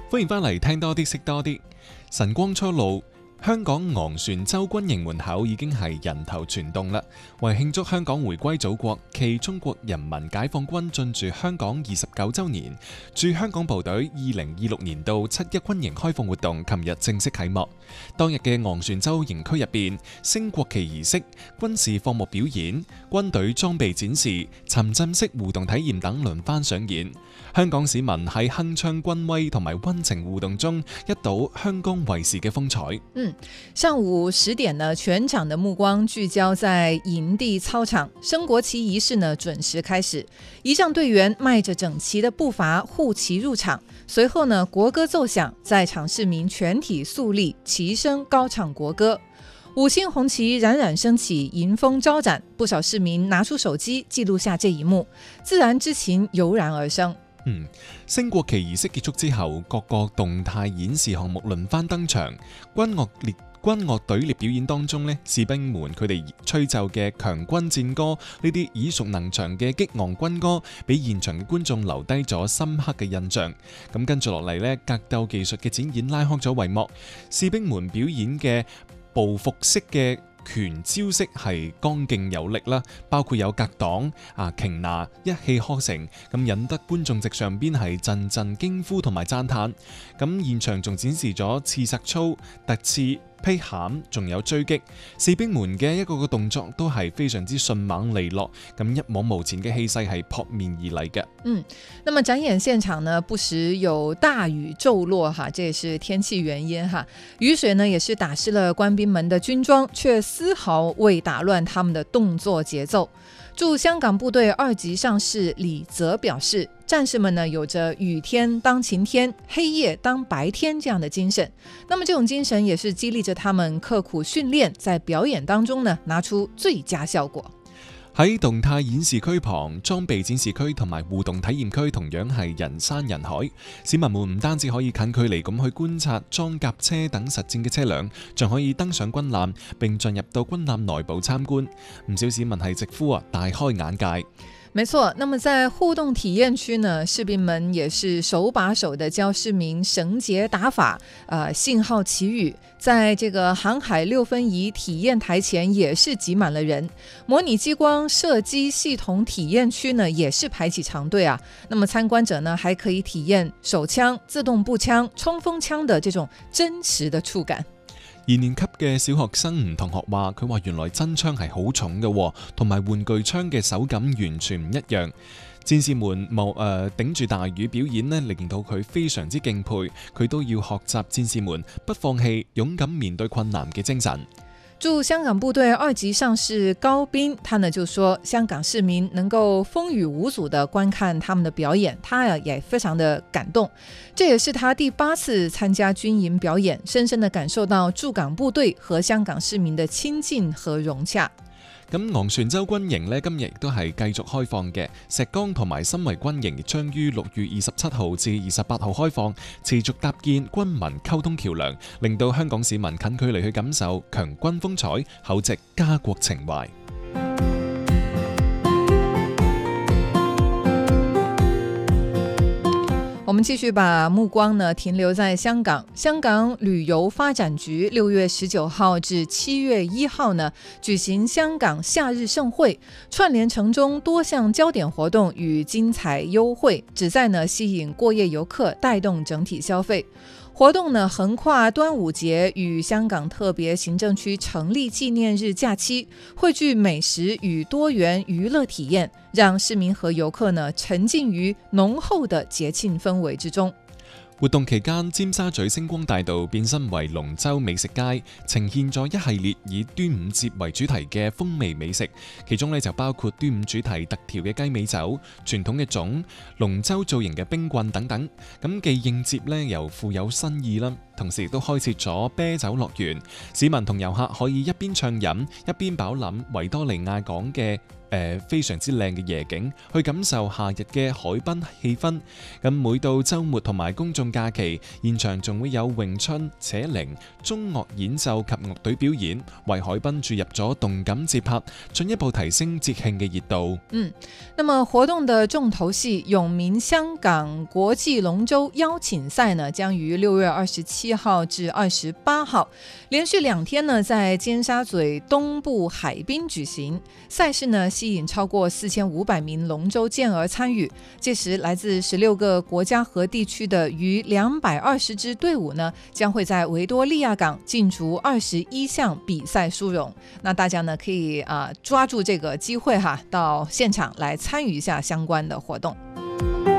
歡迎翻嚟聽多啲識多啲。晨光初露，香港昂船洲軍營門口已經係人頭攒動啦。為慶祝香港回歸祖國暨中國人民解放軍進駐香港29週年，駐香港部隊2026年度7·1軍營開放活動琴日正式啟幕。當日嘅昂船洲營區入邊，升國旗儀式、軍事課幕表演、軍隊裝備展示、沉浸式互動體驗等輪番上演。香港市民喺鏗鏘軍威同埋溫情互動中，一睹香港衛視嘅風采。 上午10點呢，全場的目光聚焦在營地操場，升國旗儀式呢準時開始，儀仗隊員邁着整齊的步伐護旗入場，隨後呢國歌奏響，在場市民全體肅立，齊聲高唱國歌。5星紅旗冉冉升起，迎風招展，不少市民拿出手機記錄下這一幕，自然之情油然而生。 升國旗儀式結束之後，各個動態演示項目輪番登場。軍樂隊列表演當中呢，士兵們佢哋吹奏嘅強軍戰歌，呢啲耳熟能詳嘅激昂軍歌，俾現場嘅觀眾留低咗深刻嘅印象。咁跟住落嚟呢，格鬥技術嘅展演拉開咗帷幕，士兵們表演嘅報復式嘅拳招式係剛勁有力啦，包括有格擋、瓊拿一氣呵成，咁引得觀眾席上邊係陣陣驚呼同埋讚嘆。咁現場仲展示咗刺殺操、突刺、劈砍，仲有追擊，士兵們嘅一個個動作都係非常之迅猛利落，咁一往無前嘅氣勢係撲面而嚟嘅。 那麼展演現場呢，不時有大雨驟落哈，這也是天氣原因哈。雨水呢也是打濕了官兵們的軍裝，卻絲毫未打亂他們的動作節奏。駐香港部隊2級上士李澤表示，戰士們呢有着雨天當晴天，黑夜當白天這樣的精神。那麼這種精神也是激勵着他們刻苦訓練，在表演當中呢拿出最佳效果。 喺動態演示區旁，裝備展示區同埋互動體驗區同樣係人山人海。市民們唔單止可以近距離咁去觀察裝甲車等實戰嘅車輛，仲可以登上軍艦並進入到軍艦內部參觀。唔少市民係直呼大開眼界。 沒錯，那麼在互動體驗區呢，士兵們也是手把手的教市民繩結打法、信號旗語。在這個航海6分儀體驗台前也是擠滿了人。模擬激光射擊系統體驗區呢，也是排起長隊啊。那麼參觀者呢，還可以體驗手槍、自動步槍、衝鋒槍的這種真實的觸感。 2年級嘅小學生吳同學話，佢話原來真槍係好重嘅，同埋玩具槍嘅手感完全唔一樣。戰士們頂住大雨表演呢，令到佢非常之敬佩，佢都要學習戰士們不放棄、勇敢面對困難嘅精神。 駐香港部隊2級上士高斌，他呢就說，香港市民能夠風雨無阻地觀看他們的表演，他也非常的感動。這也是他第8次參加軍營表演，深深地感受到駐港部隊和香港市民的親近和融洽。 咁昂船洲軍營呢，今日亦都係繼續開放嘅。石崗同埋新圍軍營亦將於6月27號至28號開放，持續搭建軍民溝通橋梁，令到香港市民近距離去感受強軍風采，厚植家國情懷。 我們繼續把目光呢停留在香港。香港旅遊發展局6月19號至7月1號呢舉行香港夏日盛會，串聯城中多項焦點活動與精彩優惠，旨在呢吸引過夜遊客，帶動整體消費。活動呢橫跨端午節與香港特別行政區成立紀念日假期，匯聚美食與多元娛樂體驗，讓市民和遊客呢沉浸於濃厚的節慶氛圍之中。 活動期間，尖沙咀星光大道變身為龍舟美食街，呈現咗一系列以端午節為主題嘅風味美食，其中呢就包括端午主題特調嘅雞尾酒、傳統嘅粽、龍舟造型嘅冰棍等等。咁既應節呢又富有新意啦，同時亦都開設咗啤酒樂園，市民同遊客可以一邊暢飲一邊飽覽維多利亞港嘅非常之靚嘅夜景，去感受夏日嘅海濱氣氛。咁每到週末同埋公眾放假期，現場仲會有詠春、扯鈴、中樂演奏及樂隊表演，為海濱注入咗動感節拍，進一步提升節慶嘅熱度。 那麼活動的重頭戲永明香港國際龍舟邀請賽呢，將於6月27號至28號連續2天呢，在尖沙咀東部海濱舉行。賽事呢，吸引超過4500名龍舟健兒參與，屆時來自16個國家和地區的逾220支隊伍呢，將會在維多利亞港競逐21項比賽殊榮。那大家呢可以抓住這個機會到現場來參與一下相關的活動。